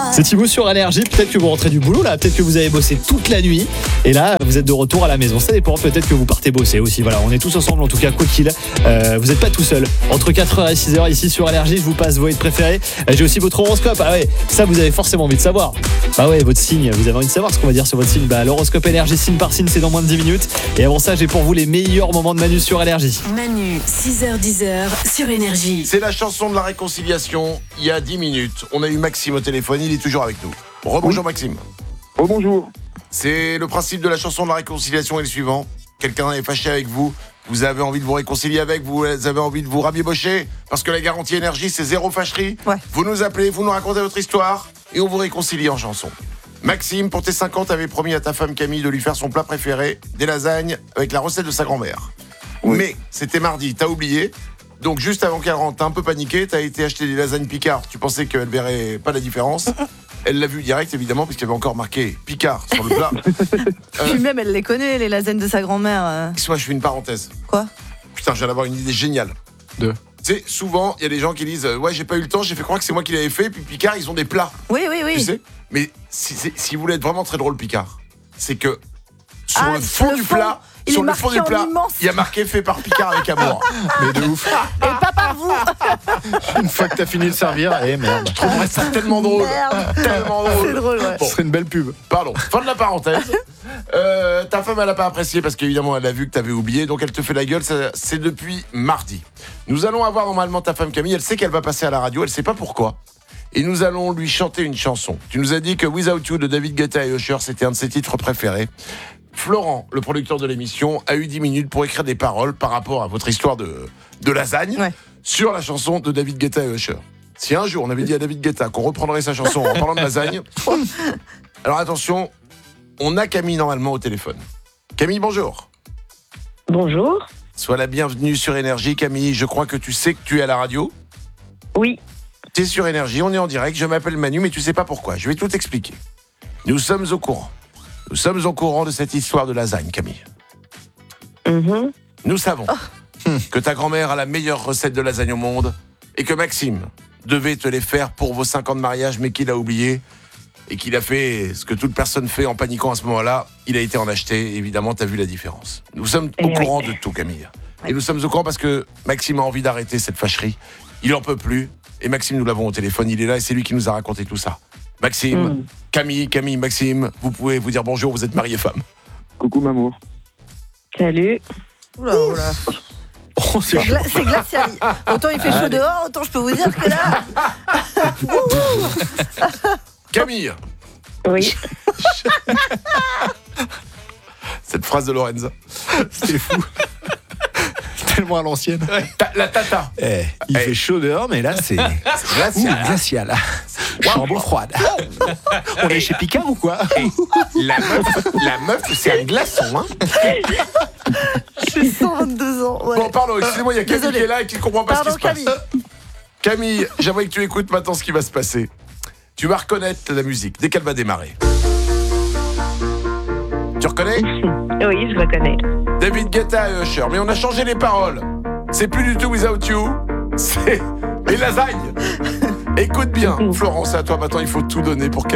C'est Thibaut sur Énergie. Peut-être que vous rentrez du boulot là, peut-être que vous avez bossé toute la nuit et là vous êtes de retour à la maison. Ça dépend, peut-être que vous partez bosser aussi. Voilà, on est tous ensemble en tout cas, quoi qu'il. Vous n'êtes pas tout seul. Entre 4h et 6h ici sur Énergie, je vous passe vos hits préférés. J'ai aussi votre horoscope. Ah ouais, ça vous avez forcément envie de savoir. Bah ouais, votre signe, vous avez envie de savoir ce qu'on va dire sur votre signe. Bah l'horoscope Énergie signe par signe, c'est dans moins de 10 minutes. Et avant ça, j'ai pour vous les meilleurs moments de Manu sur Énergie. Manu, 6h-10h sur Énergie. C'est la chanson de la réconciliation. Il y a 10 minutes, on a eu Maxime au téléphone, il est toujours avec nous. Rebonjour Maxime. Oh bonjour. C'est le principe de la chanson de la réconciliation est le suivant. Quelqu'un est fâché avec vous, vous avez envie de vous réconcilier avec, vous avez envie de vous rabibocher, parce que la garantie Énergie c'est zéro fâcherie. Ouais. Vous nous appelez, vous nous racontez votre histoire et on vous réconcilie en chanson. Maxime, pour tes 5 ans, t'avais promis à ta femme Camille de lui faire son plat préféré, des lasagnes avec la recette de sa grand-mère. Oui. Mais c'était mardi, t'as oublié. Donc juste avant qu'elle rentre, t'as un peu paniqué, t'as été acheter des lasagnes Picard, tu pensais qu'elle verrait pas la différence. Elle l'a vu direct évidemment puisqu'il y avait encore marqué Picard sur le plat. Puis même, elle les connaît, les lasagnes de sa grand-mère. Moi je fais une parenthèse. Quoi ? Putain, je viens d'avoir une idée géniale. De ? Tu sais, souvent il y a des gens qui disent ouais j'ai pas eu le temps, j'ai fait croire que c'est moi qui l'avais fait, puis Picard ils ont des plats. Oui. Tu sais. Mais si vous voulez être vraiment très drôle Picard, c'est que sur Ah, le fond du plat, il sur est le fond du marqué en plat, immense. il y a marqué fait par Picard avec amour. Mais de ouf. Et pas par vous. Une fois que t'as fini de servir, merde. Je trouverais ça tellement drôle. Merde. Tellement drôle. C'est drôle, ouais. Bon. Ce serait une belle pub. Pardon, fin de la parenthèse. Ta femme, elle a pas apprécié parce qu'évidemment, elle a vu que t'avais oublié, donc elle te fait la gueule. C'est depuis mardi. Nous allons avoir normalement ta femme Camille. Elle sait qu'elle va passer à la radio, elle sait pas pourquoi. Et nous allons lui chanter une chanson. Tu nous as dit que Without You de David Guetta et Usher, c'était un de ses titres préférés. Florent, le producteur de l'émission, a eu 10 minutes pour écrire des paroles par rapport à votre histoire de lasagne sur la chanson de David Guetta et Usher. Si un jour on avait dit à David Guetta qu'on reprendrait sa chanson en parlant de lasagne, alors attention, on a Camille normalement au téléphone. Camille, bonjour. Bonjour. Sois la bienvenue sur Énergie. Camille, je crois que tu sais que tu es à la radio. Oui. Tu es sur Énergie, on est en direct, je m'appelle Manu, mais tu sais pas pourquoi. Je vais tout expliquer. Nous sommes au courant. Nous sommes au courant de cette histoire de lasagne, Camille. Mhm. Nous savons que ta grand-mère a la meilleure recette de lasagne au monde et que Maxime devait te les faire pour vos 5 ans de mariage, mais qu'il a oublié et qu'il a fait ce que toute personne fait en paniquant à ce moment-là. Il a été en acheter, évidemment, tu as vu la différence. Nous sommes au courant de tout, Camille. Et nous sommes au courant parce que Maxime a envie d'arrêter cette fâcherie. Il en peut plus. Et Maxime, nous l'avons au téléphone, il est là et c'est lui qui nous a raconté tout ça. Maxime, Camille, Maxime, vous pouvez vous dire bonjour, vous êtes mari et femme. Coucou Mamour. Salut. Oula. Oh, c'est C'est glacial. Autant il fait chaud dehors, autant je peux vous dire que là. Camille, Oui. cette phrase de Lorenza. c'est fou. Tellement à l'ancienne. La tata. Il fait chaud dehors, mais là, c'est glacial. Chambre froide. On est chez Picard ou quoi? La meuf, c'est un glaçon, hein. J'ai 122 ans. Ouais. Bon, pardon, excusez-moi, il y a Camille Désolée. qui est là et qui ne comprend pas Pardon, ce qui se passe. Camille, j'aimerais que tu écoutes maintenant ce qui va se passer. Tu vas reconnaître la musique dès qu'elle va démarrer. Tu reconnais? Oui, je reconnais. David Guetta et Usher, mais on a changé les paroles. C'est plus du tout Without You, c'est les lasagnes. Écoute bien, Florence, c'est à toi maintenant, il faut tout donner pour Camille.